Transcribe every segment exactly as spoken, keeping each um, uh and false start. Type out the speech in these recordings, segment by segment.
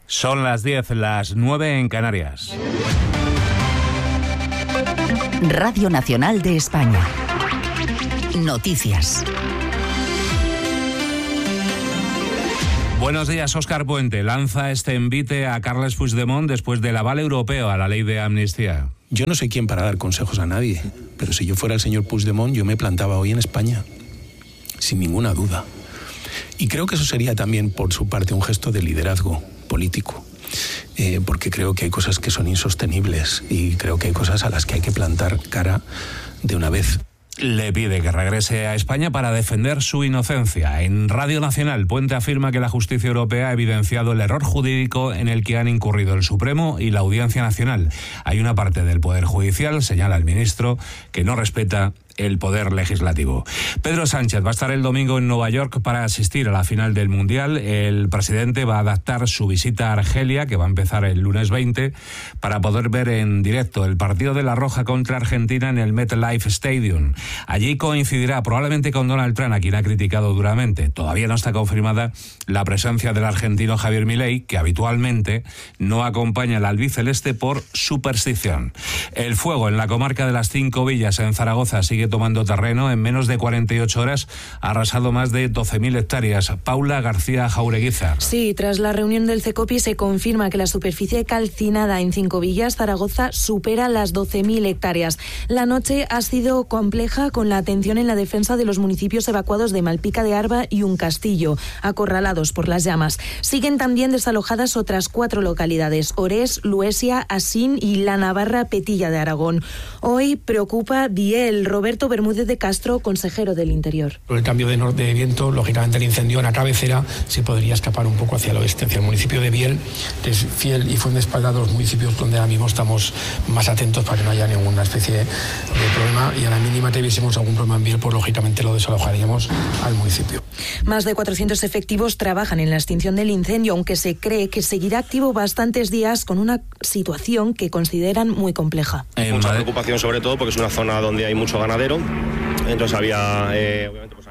Son las diez, las nueve en Canarias. Radio Nacional de España. Noticias. Buenos días. Óscar Puente lanza este envite a Carles Puigdemont después del aval europeo a la ley de amnistía. Yo no sé quién para dar consejos a nadie, pero si yo fuera el señor Puigdemont, yo me plantaba hoy en España, sin ninguna duda. Y creo que eso sería también, por su parte, un gesto de liderazgo político, eh, porque creo que hay cosas que son insostenibles y creo que hay cosas a las que hay que plantar cara de una vez. Le pide que regrese a España para defender su inocencia. En Radio Nacional, Puente afirma que la justicia europea ha evidenciado el error jurídico en el que han incurrido el Supremo y la Audiencia Nacional. Hay una parte del Poder Judicial, señala el ministro, que no respeta el poder legislativo. Pedro Sánchez va a estar el domingo en Nueva York para asistir a la final del Mundial. El presidente va a adaptar su visita a Argelia, que va a empezar el lunes veinte, para poder ver en directo el partido de La Roja contra Argentina en el MetLife Stadium. Allí coincidirá probablemente con Donald Trump, a quien ha criticado duramente. Todavía no está confirmada la presencia del argentino Javier Milei, que habitualmente no acompaña al albiceleste por superstición. El fuego en la comarca de las Cinco Villas, en Zaragoza, sigue tomando terreno. En menos de cuarenta y ocho horas ha arrasado más de doce mil hectáreas. Paula García Jaureguiza. Sí, tras la reunión del CECOPI se confirma que la superficie calcinada en Cinco Villas, Zaragoza, supera las doce mil hectáreas. La noche ha sido compleja, con la atención en la defensa de los municipios evacuados de Malpica de Arba y Un Castillo, acorralados por las llamas. Siguen también desalojadas otras cuatro localidades: Orés, Luesia, Asín y La Navarra Petilla de Aragón. Hoy preocupa Biel. Roberto Bermúdez de Castro, consejero del Interior. Por el cambio de, de viento, lógicamente el incendio en la cabecera se podría escapar un poco hacia el oeste, hacia el municipio de Biel, de Fiel y Fuenteespalda, los municipios donde ahora mismo estamos más atentos para que no haya ninguna especie de problema, y a la mínima que viésemos algún problema en Biel, pues lógicamente lo desalojaríamos al municipio. Más de cuatrocientos efectivos trabajan en la extinción del incendio, aunque se cree que seguirá activo bastantes días, con una situación que consideran muy compleja. Eh, Mucha preocupación, sobre todo porque es una zona donde hay mucho ganadero, entonces había eh, obviamente pues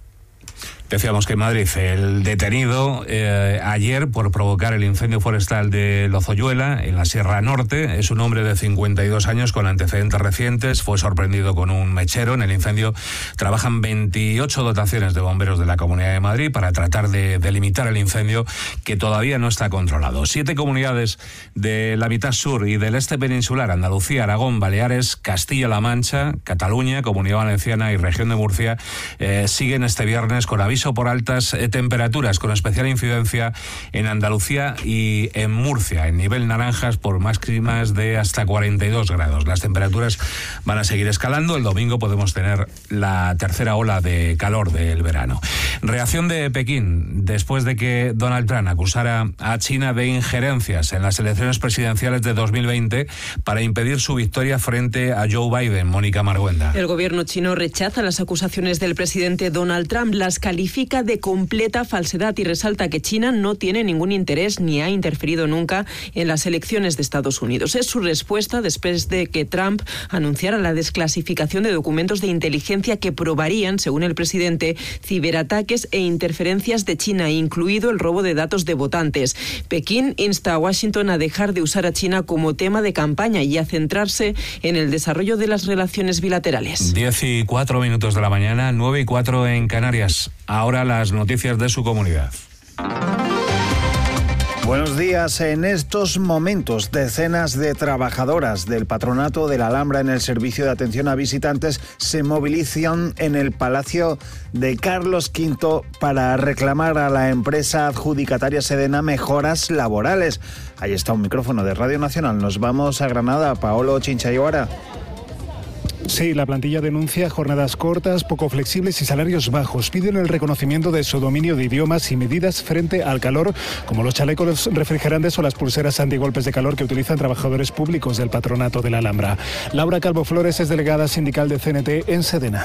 Decíamos que en Madrid el detenido eh, ayer por provocar el incendio forestal de Lozoyuela, en la Sierra Norte, es un hombre de cincuenta y dos años con antecedentes recientes. Fue sorprendido con un mechero. En el incendio trabajan veintiocho dotaciones de bomberos de la Comunidad de Madrid para tratar de delimitar el incendio, que todavía no está controlado. Siete comunidades de la mitad sur y del este peninsular, Andalucía, Aragón, Baleares, Castilla-La Mancha, Cataluña, Comunidad Valenciana y Región de Murcia, eh, siguen este viernes con aviso por altas eh, temperaturas, con especial incidencia en Andalucía y en Murcia, en nivel naranjas por máximas de hasta cuarenta y dos grados. Las temperaturas van a seguir escalando. El domingo podemos tener la tercera ola de calor del verano. Reacción de Pekín después de que Donald Trump acusara a China de injerencias en las elecciones presidenciales de dos mil veinte para impedir su victoria frente a Joe Biden. Mónica Marguenda. El gobierno chino rechaza las acusaciones del presidente Donald Trump, las califica de completa falsedad y resalta que China no tiene ningún interés ni ha interferido nunca en las elecciones de Estados Unidos. Es su respuesta después de que Trump anunciara la desclasificación de documentos de inteligencia que probarían, según el presidente, ciberataques e interferencias de China, incluido el robo de datos de votantes. Pekín insta a Washington a dejar de usar a China como tema de campaña y a centrarse en el desarrollo de las relaciones bilaterales. Diez y cuatro minutos de la mañana, nueve y cuatro en Canarias. Ahora las noticias de su comunidad. Buenos días. En estos momentos, decenas de trabajadoras del Patronato de la Alhambra en el Servicio de Atención a Visitantes se movilizan en el Palacio de Carlos quinto para reclamar a la empresa adjudicataria Sedena mejoras laborales. Ahí está un micrófono de Radio Nacional. Nos vamos a Granada. Paolo Chinchayora. Sí, la plantilla denuncia jornadas cortas, poco flexibles y salarios bajos. Piden el reconocimiento de su dominio de idiomas y medidas frente al calor, como los chalecos refrigerantes o las pulseras antigolpes de calor que utilizan trabajadores públicos del Patronato de la Alhambra. Laura Calvo Flores es delegada sindical de C N T en Sedena.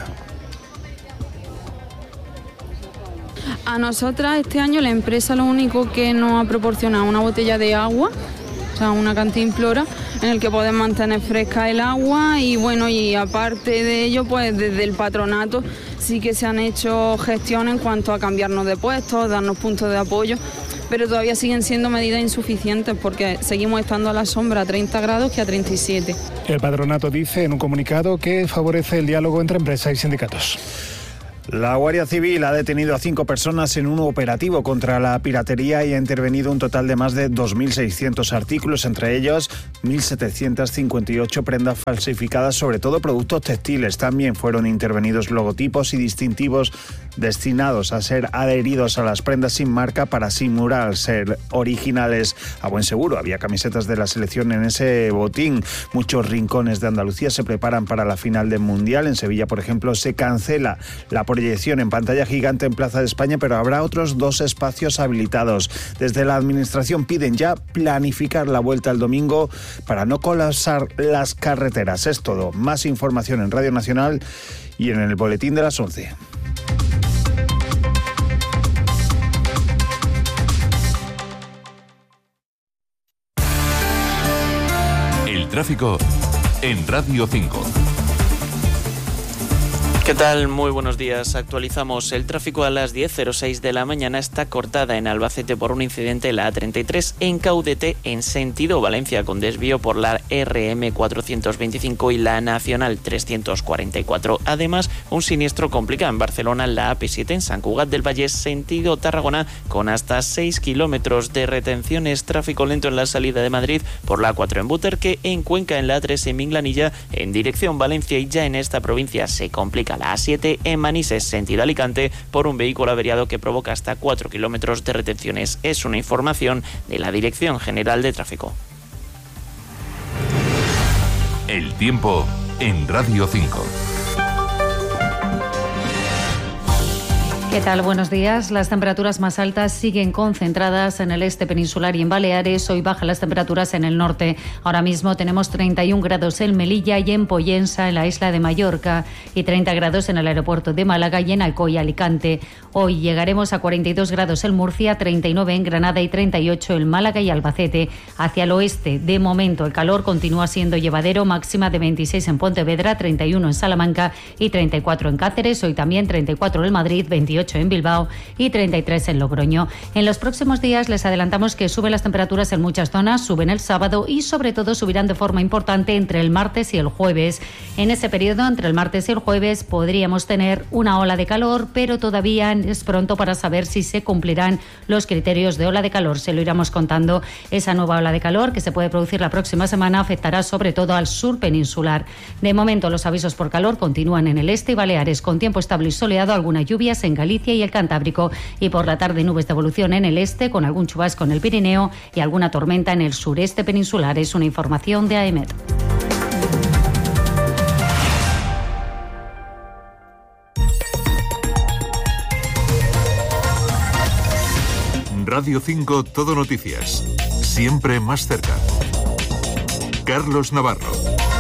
A nosotras este año la empresa lo único que nos ha proporcionado una botella de agua, o sea, una cantimplora, en el que podemos mantener fresca el agua y bueno, y aparte de ello, pues desde el patronato sí que se han hecho gestiones en cuanto a cambiarnos de puestos, darnos puntos de apoyo, pero todavía siguen siendo medidas insuficientes porque seguimos estando a la sombra a treinta grados que a treinta y siete. El patronato dice en un comunicado que favorece el diálogo entre empresa y sindicatos. La Guardia Civil ha detenido a cinco personas en un operativo contra la piratería y ha intervenido un total de más de dos mil seiscientos artículos, entre ellos mil setecientos cincuenta y ocho prendas falsificadas, sobre todo productos textiles. También fueron intervenidos logotipos y distintivos destinados a ser adheridos a las prendas sin marca para simular ser originales. A buen seguro, había camisetas de la selección en ese botín. Muchos rincones de Andalucía se preparan para la final del Mundial. En Sevilla, por ejemplo, se cancela la proyección en pantalla gigante en Plaza de España, pero habrá otros dos espacios habilitados. Desde la Administración piden ya planificar la vuelta el domingo para no colapsar las carreteras. Es todo. Más información en Radio Nacional y en el boletín de las once. El tráfico en Radio cinco. ¿Qué tal? Muy buenos días. Actualizamos el tráfico a las diez cero seis de la mañana. Está cortada en Albacete por un incidente en la A treinta y tres en Caudete en sentido Valencia con desvío por la R M cuatrocientos veinticinco y la Nacional trescientos cuarenta y cuatro. Además, un siniestro complica en Barcelona en la A P siete en Sant Cugat del Vallès sentido Tarragona con hasta seis kilómetros de retenciones. Tráfico lento en la salida de Madrid por la A cuatro en Butarque, en Cuenca en la A tres en Minglanilla en dirección Valencia, y ya en esta provincia se complica la A siete en Manises, sentido Alicante, por un vehículo averiado que provoca hasta cuatro kilómetros de retenciones. Es una información de la Dirección General de Tráfico. El tiempo en Radio cinco. ¿Qué tal? Buenos días. Las temperaturas más altas siguen concentradas en el este peninsular y en Baleares. Hoy bajan las temperaturas en el norte. Ahora mismo tenemos treinta y un grados en Melilla y en Pollensa, en la isla de Mallorca, y treinta grados en el aeropuerto de Málaga y en Alcoy, Alicante. Hoy llegaremos a cuarenta y dos grados en Murcia, treinta y nueve en Granada y treinta y ocho en Málaga y Albacete. Hacia el oeste, de momento, el calor continúa siendo llevadero, máxima de veintiséis en Pontevedra, treinta y uno en Salamanca y treinta y cuatro en Cáceres. Hoy también treinta y cuatro en Madrid, veintiocho en Bilbao y treinta y tres en Logroño. En los próximos días les adelantamos que suben las temperaturas en muchas zonas, suben el sábado y sobre todo subirán de forma importante entre el martes y el jueves. En ese periodo, entre el martes y el jueves, podríamos tener una ola de calor, pero todavía es pronto para saber si se cumplirán los criterios de ola de calor. Se lo iremos contando. Esa nueva ola de calor que se puede producir la próxima semana afectará sobre todo al sur peninsular. De momento, los avisos por calor continúan en el este y Baleares, con tiempo estable y soleado, algunas lluvias en Galicia y el Cantábrico, y por la tarde nubes de evolución en el este, con algún chubasco en el Pirineo y alguna tormenta en el sureste peninsular. Es una información de AEMET. Radio cinco Todo Noticias. Siempre más cerca. Carlos Navarro.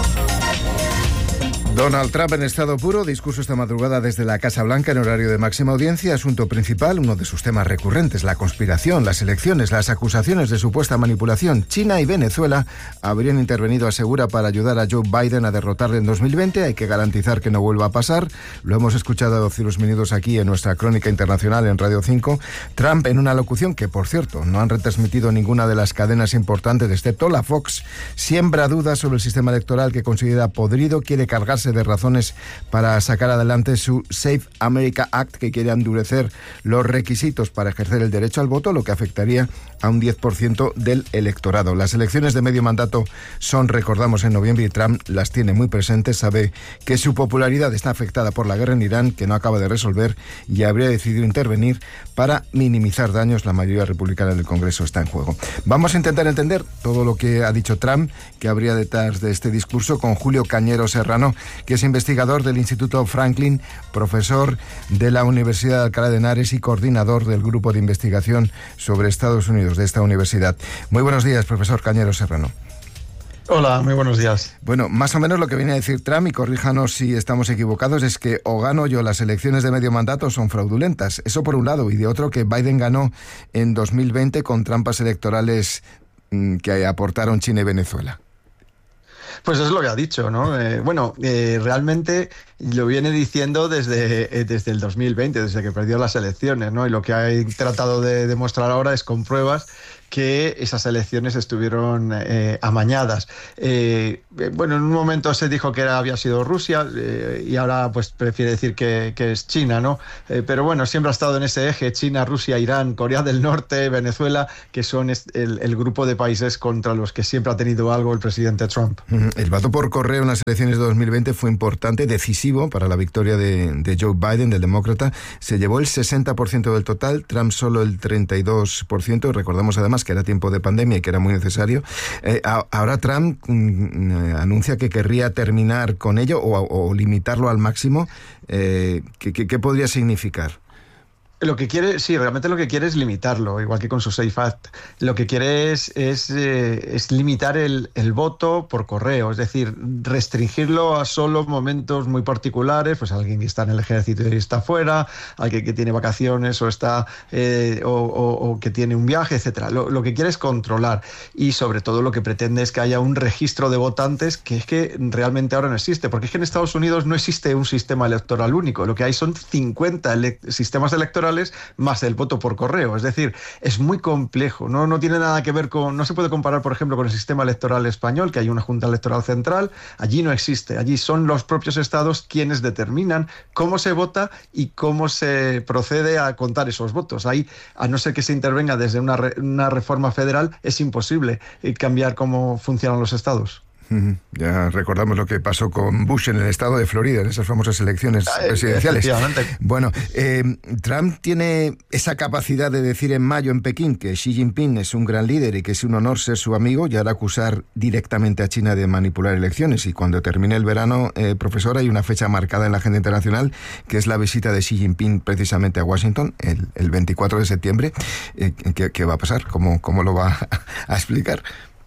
Donald Trump en estado puro, discurso esta madrugada desde la Casa Blanca en horario de máxima audiencia. Asunto principal, uno de sus temas recurrentes, la conspiración, las elecciones, las acusaciones de supuesta manipulación. China y Venezuela habrían intervenido, asegura, para ayudar a Joe Biden a derrotarle en dos mil veinte. Hay que garantizar que no vuelva a pasar. Lo hemos escuchado hace unos minutos aquí en nuestra crónica internacional en Radio cinco. Trump, en una locución que, por cierto, no han retransmitido ninguna de las cadenas importantes, excepto la Fox, siembra dudas sobre el sistema electoral que considera podrido, quiere cargarse de razones para sacar adelante su Safe America Act, que quiere endurecer los requisitos para ejercer el derecho al voto, lo que afectaría a un diez por ciento del electorado. Las elecciones de medio mandato son, recordamos, en noviembre, y Trump las tiene muy presentes. Sabe que su popularidad está afectada por la guerra en Irán, que no acaba de resolver, y habría decidido intervenir para minimizar daños. La mayoría republicana del Congreso está en juego. Vamos a intentar entender todo lo que ha dicho Trump, que habría detrás de este discurso, con Julio Cañero Serrano, que es investigador del Instituto Franklin, profesor de la Universidad de Alcalá de Henares y coordinador del Grupo de Investigación sobre Estados Unidos de esta universidad. Muy buenos días, profesor Cañero Serrano. Hola, muy buenos días. Bueno, más o menos lo que viene a decir Trump, y corríjanos si estamos equivocados, es que o gano yo, las elecciones de medio mandato son fraudulentas. Eso por un lado, y de otro que Biden ganó en dos mil veinte con trampas electorales mmm, que aportaron China y Venezuela. Pues es lo que ha dicho, ¿no? Eh, bueno, eh, realmente lo viene diciendo desde, eh, desde el dos mil veinte, desde que perdió las elecciones, ¿no? Y lo que ha tratado de demostrar ahora es con pruebas que esas elecciones estuvieron eh, amañadas. Eh, bueno, en un momento se dijo que era, había sido Rusia eh, y ahora pues prefiere decir que, que es China, ¿no? Eh, pero bueno, siempre ha estado en ese eje: China, Rusia, Irán, Corea del Norte, Venezuela, que son el, el grupo de países contra los que siempre ha tenido algo el presidente Trump. El voto por correo en las elecciones de dos mil veinte fue importante, decisivo para la victoria de, de Joe Biden, del demócrata. Se llevó el sesenta por ciento del total, Trump solo el treinta y dos por ciento. Recordamos además que era tiempo de pandemia y que era muy necesario. Eh, ahora Trump mm, anuncia que querría terminar con ello o, o limitarlo al máximo. Eh, ¿qué, qué, ¿Qué podría significar? Lo que quiere, sí, realmente lo que quiere es limitarlo, igual que con su Safe Act. Lo que quiere es, es, eh, es limitar el, el voto por correo, es decir, restringirlo a solo momentos muy particulares, pues alguien que está en el ejército y está fuera, alguien que tiene vacaciones o está eh, o, o, o que tiene un viaje, etcétera. Lo, lo que quiere es controlar, y sobre todo lo que pretende es que haya un registro de votantes, que es que realmente ahora no existe, porque es que en Estados Unidos no existe un sistema electoral único, lo que hay son cincuenta ele- sistemas electorales más el voto por correo. Es decir, es muy complejo, no, no tiene nada que ver con, no se puede comparar, por ejemplo, con el sistema electoral español, que hay una Junta Electoral Central. Allí no existe, allí son los propios estados quienes determinan cómo se vota y cómo se procede a contar esos votos. Ahí, a no ser que se intervenga desde una, re, una reforma federal, es imposible cambiar cómo funcionan los estados. Ya recordamos lo que pasó con Bush en el estado de Florida, en esas famosas elecciones presidenciales. Bueno, eh, Trump tiene esa capacidad de decir en mayo en Pekín que Xi Jinping es un gran líder y que es un honor ser su amigo, y ahora acusar directamente a China de manipular elecciones. Y cuando termine el verano, eh, profesor, hay una fecha marcada en la agenda internacional, que es la visita de Xi Jinping precisamente a Washington, el, el veinticuatro de septiembre. Eh, ¿qué, ¿Qué va a pasar? ¿Cómo, cómo lo va a explicar?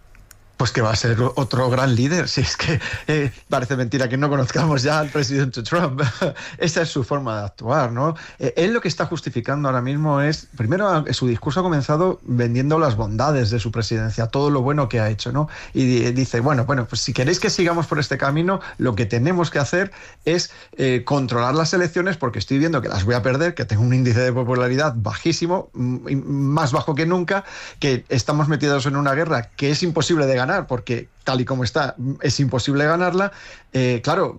Pues que va a ser otro gran líder. Si es que eh, parece mentira que no conozcamos ya al presidente Trump. Esa es su forma de actuar, ¿no? Eh, él lo que está justificando ahora mismo es, primero, su discurso ha comenzado vendiendo las bondades de su presidencia, todo lo bueno que ha hecho, ¿no? Y dice, bueno, bueno, pues si queréis que sigamos por este camino, lo que tenemos que hacer es eh, controlar las elecciones, porque estoy viendo que las voy a perder, que tengo un índice de popularidad bajísimo, más bajo que nunca, que estamos metidos en una guerra que es imposible de ganar, porque tal y como está es imposible ganarla. Eh, claro,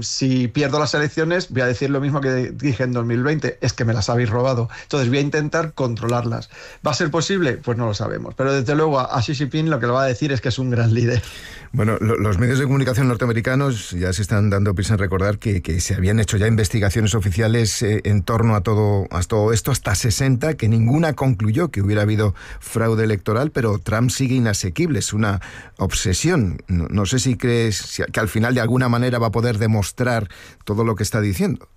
si pierdo las elecciones voy a decir lo mismo que dije en dos mil veinte, es que me las habéis robado. Entonces voy a intentar controlarlas. ¿Va a ser posible? Pues no lo sabemos, pero desde luego a Xi Jinping lo que le va a decir es que es un gran líder. Bueno, lo, los medios de comunicación norteamericanos ya se están dando prisa en recordar que, que se habían hecho ya investigaciones oficiales eh, en torno a todo, a todo esto, hasta sesenta, que ninguna concluyó que hubiera habido fraude electoral, pero Trump sigue inasequible, es una obsesión. No, no sé si crees que al final de alguna manera va a poder demostrar todo lo que está diciendo.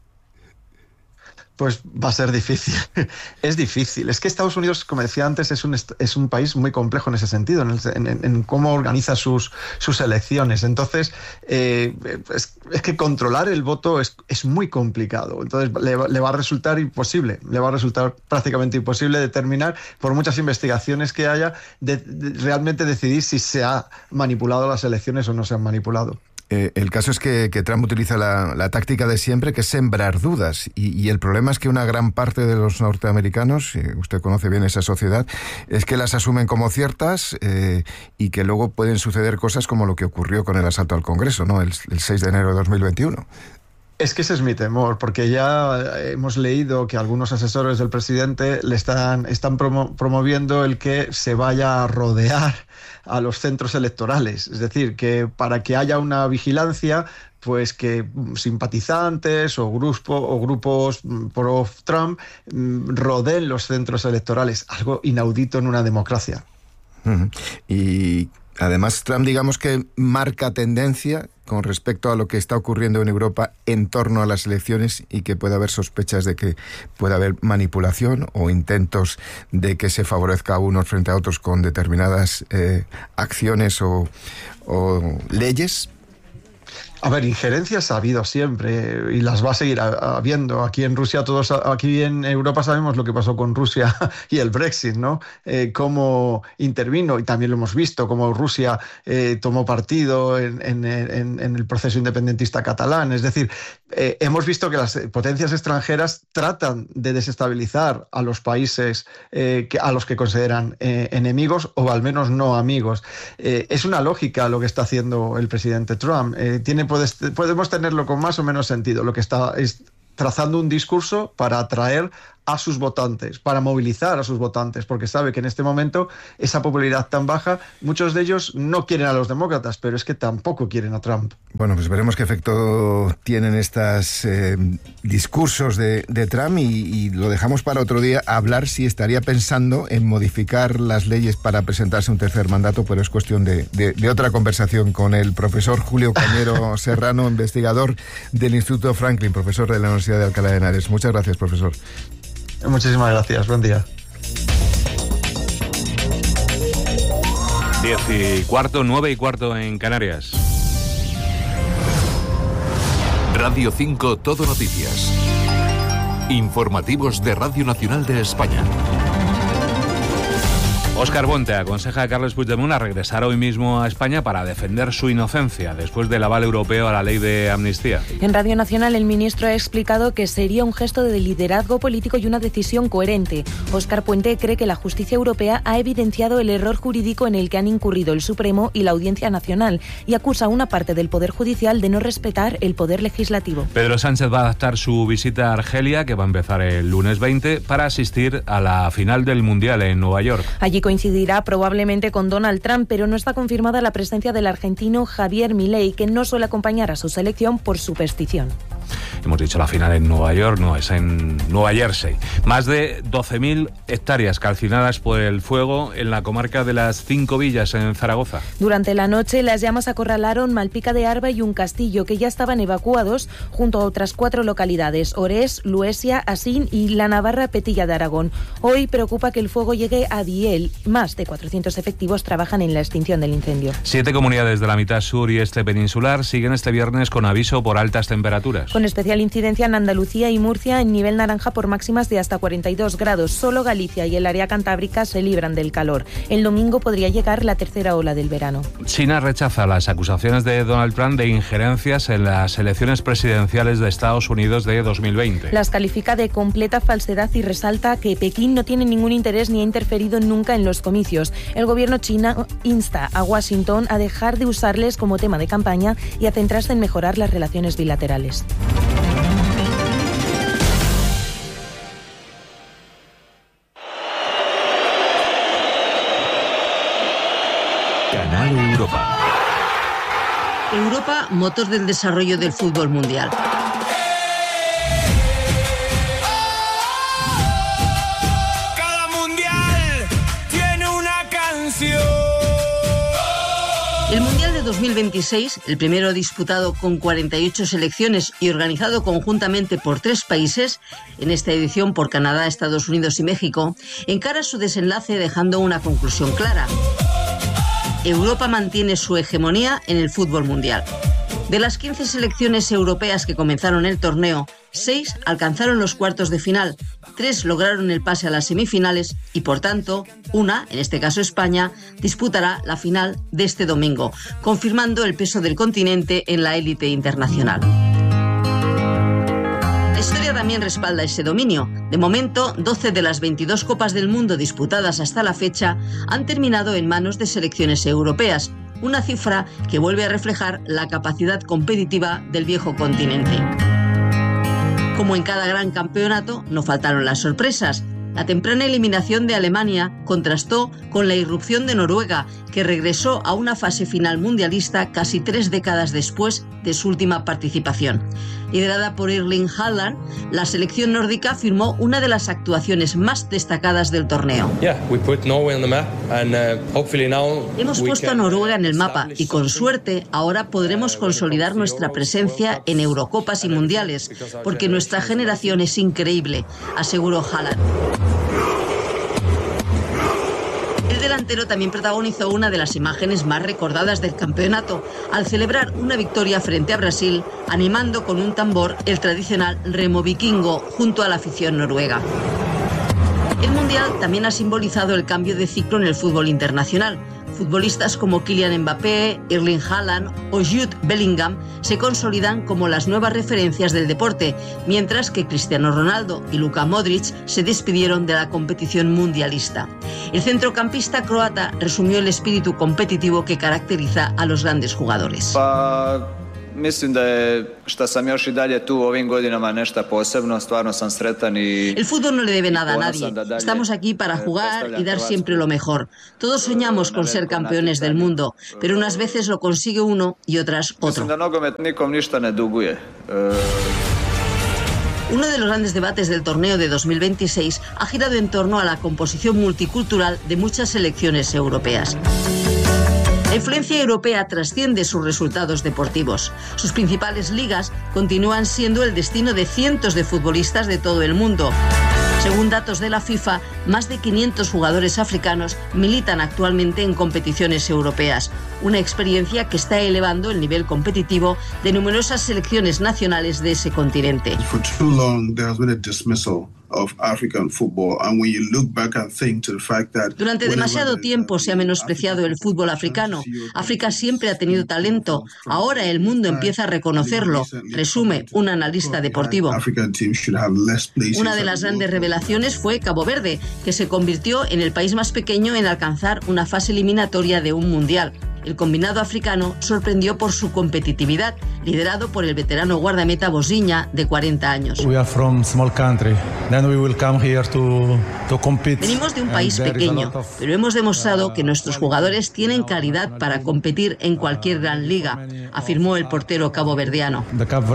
Pues va a ser difícil. Es difícil. Es que Estados Unidos, como decía antes, es un, es un país muy complejo en ese sentido, en, el, en, en cómo organiza sus, sus elecciones. Entonces, eh, es, es que controlar el voto es, es muy complicado. Entonces, le, le va a resultar imposible. Le va a resultar prácticamente imposible determinar, por muchas investigaciones que haya, de, de realmente decidir si se ha manipulado las elecciones o no se han manipulado. Eh, el caso es que, que Trump utiliza la, la táctica de siempre, que es sembrar dudas, y, y el problema es que una gran parte de los norteamericanos, eh, usted conoce bien esa sociedad, es que las asumen como ciertas eh, y que luego pueden suceder cosas como lo que ocurrió con el asalto al Congreso, ¿no? El, el seis de enero de dos mil veintiuno. Es que ese es mi temor, porque ya hemos leído que algunos asesores del presidente le están, están promo, promoviendo el que se vaya a rodear a los centros electorales. Es decir, que para que haya una vigilancia, pues que simpatizantes o, grupo, o grupos pro Trump rodeen los centros electorales, algo inaudito en una democracia. Uh-huh. Y además Trump, digamos que marca tendencia con respecto a lo que está ocurriendo en Europa en torno a las elecciones, y que puede haber sospechas de que pueda haber manipulación o intentos de que se favorezca a unos frente a otros con determinadas eh, acciones o, o leyes. A ver, injerencias ha habido siempre y las va a seguir habiendo. Aquí en Rusia, todos, aquí en Europa sabemos lo que pasó con Rusia y el Brexit, ¿no? Eh, cómo intervino, y también lo hemos visto, cómo Rusia eh, tomó partido en, en, en, en el proceso independentista catalán. Es decir, eh, hemos visto que las potencias extranjeras tratan de desestabilizar a los países eh, que, a los que consideran eh, enemigos o al menos no amigos. Eh, es una lógica lo que está haciendo el presidente Trump. Eh, tiene Podemos tenerlo con más o menos sentido. Lo que está es trazando un discurso para atraer a sus votantes, para movilizar a sus votantes, porque sabe que en este momento esa popularidad tan baja, muchos de ellos no quieren a los demócratas, pero es que tampoco quieren a Trump. Bueno, pues veremos qué efecto tienen estos eh, discursos de, de Trump y, y lo dejamos para otro día, hablar si estaría pensando en modificar las leyes para presentarse un tercer mandato, pero es cuestión de, de, de otra conversación con el profesor Julio Cañero Serrano, investigador del Instituto Franklin, profesor de la Universidad de Alcalá de Henares. Muchas gracias, profesor. Muchísimas gracias, buen día. Diez y cuarto, nueve y cuarto en Canarias. Radio cinco Todo Noticias. Informativos de Radio Nacional de España. Óscar Bonte aconseja a Carles Puigdemont a regresar hoy mismo a España para defender su inocencia después del aval europeo a la ley de amnistía. En Radio Nacional el ministro ha explicado que sería un gesto de liderazgo político y una decisión coherente. Óscar Puente cree que la justicia europea ha evidenciado el error jurídico en el que han incurrido el Supremo y la Audiencia Nacional y acusa a una parte del Poder Judicial de no respetar el Poder Legislativo. Pedro Sánchez va a adaptar su visita a Argelia, que va a empezar el lunes veinte, para asistir a la final del Mundial en Nueva York. Allí coincidirá probablemente con Donald Trump, pero no está confirmada la presencia del argentino Javier Milei, que no suele acompañar a su selección por superstición. Hemos dicho la final en Nueva York, no, es en Nueva Jersey. Más de doce mil hectáreas calcinadas por el fuego en la comarca de las Cinco Villas, en Zaragoza. Durante la noche, las llamas acorralaron Malpica de Arba y un castillo, que ya estaban evacuados, junto a otras cuatro localidades: Orés, Luesia, Asín y la Navarra Petilla de Aragón. Hoy preocupa que el fuego llegue a Biel. Más de cuatrocientos efectivos trabajan en la extinción del incendio. Siete comunidades de la mitad sur y este peninsular siguen este viernes con aviso por altas temperaturas. Con especial incidencia en Andalucía y Murcia, en nivel naranja por máximas de hasta cuarenta y dos grados. Solo Galicia y el área cantábrica se libran del calor. El domingo podría llegar la tercera ola del verano. China rechaza las acusaciones de Donald Trump de injerencias en las elecciones presidenciales de Estados Unidos de dos mil veinte. Las califica de completa falsedad y resalta que Pekín no tiene ningún interés ni ha interferido nunca en los comicios. El gobierno chino insta a Washington a dejar de usarles como tema de campaña y a centrarse en mejorar las relaciones bilaterales. Canal Europa. Europa, motor del desarrollo del fútbol mundial. Cada mundial tiene una canción. El Mundial de dos mil veintiséis, el primero disputado con cuarenta y ocho selecciones y organizado conjuntamente por tres países, en esta edición por Canadá, Estados Unidos y México, encara su desenlace dejando una conclusión clara. Europa mantiene su hegemonía en el fútbol mundial. De las quince selecciones europeas que comenzaron el torneo, seis alcanzaron los cuartos de final, tres lograron el pase a las semifinales y, por tanto, una, en este caso España, disputará la final de este domingo, confirmando el peso del continente en la élite internacional. La historia también respalda ese dominio. De momento, doce de las veintidós Copas del Mundo disputadas hasta la fecha han terminado en manos de selecciones europeas, una cifra que vuelve a reflejar la capacidad competitiva del viejo continente. Como en cada gran campeonato, no faltaron las sorpresas. La temprana eliminación de Alemania contrastó con la irrupción de Noruega, que regresó a una fase final mundialista casi tres décadas después de su última participación. Liderada por Erling Haaland, la selección nórdica firmó una de las actuaciones más destacadas del torneo. Hemos puesto a Noruega en el mapa y, con suerte, ahora podremos consolidar nuestra presencia en Eurocopas y Mundiales, porque nuestra generación es increíble, aseguró Haaland. delantero también protagonizó una de las imágenes más recordadas del campeonato, al celebrar una victoria frente a Brasil, animando con un tambor el tradicional remo vikingo junto a la afición noruega. El Mundial también ha simbolizado el cambio de ciclo en el fútbol internacional. Futbolistas como Kylian Mbappé, Erling Haaland o Jude Bellingham se consolidan como las nuevas referencias del deporte, mientras que Cristiano Ronaldo y Luka Modric se despidieron de la competición mundialista. El centrocampista croata resumió el espíritu competitivo que caracteriza a los grandes jugadores. Mislim da je šta sam još I dalje tu ovim godinama nešto posebno, stvarno sam sretan y... El fútbol no le debe nada a nadie. Estamos aquí para jugar y dar siempre lo mejor. Todos soñamos con ser campeones del mundo, pero unas veces lo consigue uno y otras otro. Mislim da nogomet nikom ništa ne duguje. Uno de los grandes debates del torneo de dos mil veintiséis ha girado en torno a la composición multicultural de muchas selecciones europeas. La influencia europea trasciende sus resultados deportivos. Sus principales ligas continúan siendo el destino de cientos de futbolistas de todo el mundo. Según datos de la FIFA, más de quinientos jugadores africanos militan actualmente en competiciones europeas, una experiencia que está elevando el nivel competitivo de numerosas selecciones nacionales de ese continente. Durante demasiado tiempo se ha menospreciado el fútbol africano. África siempre ha tenido talento. Ahora el mundo empieza a reconocerlo, resume un analista deportivo. Una de las grandes revelaciones fue Cabo Verde, que se convirtió en el país más pequeño en alcanzar una fase eliminatoria de un mundial. El combinado africano sorprendió por su competitividad, liderado por el veterano guardameta Boziña, de cuarenta años. Venimos de un país pequeño, pero hemos demostrado que nuestros jugadores tienen calidad para competir en cualquier gran liga, afirmó el portero caboverdiano.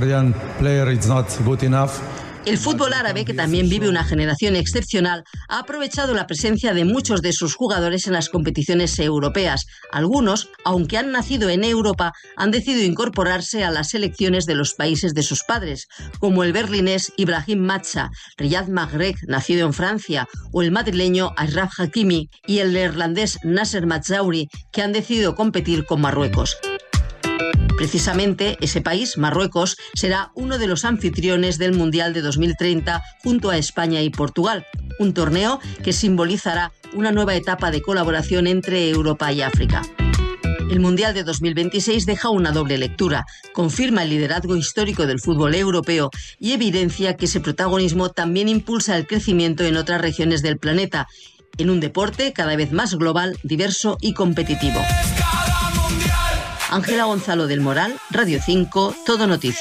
El fútbol árabe, que también vive una generación excepcional, ha aprovechado la presencia de muchos de sus jugadores en las competiciones europeas. Algunos, aunque han nacido en Europa, han decidido incorporarse a las selecciones de los países de sus padres, como el berlinés Ibrahim Matza, Riyad Mahrez, nacido en Francia, o el madrileño Achraf Hakimi y el neerlandés Nasser Mazraoui, que han decidido competir con Marruecos. Precisamente ese país, Marruecos, será uno de los anfitriones del Mundial de dos mil treinta junto a España y Portugal, un torneo que simbolizará una nueva etapa de colaboración entre Europa y África. El Mundial de dos mil veintiséis deja una doble lectura, confirma el liderazgo histórico del fútbol europeo y evidencia que ese protagonismo también impulsa el crecimiento en otras regiones del planeta, en un deporte cada vez más global, diverso y competitivo. Ángela Gonzalo del Moral, Radio cinco, Todo Noticias.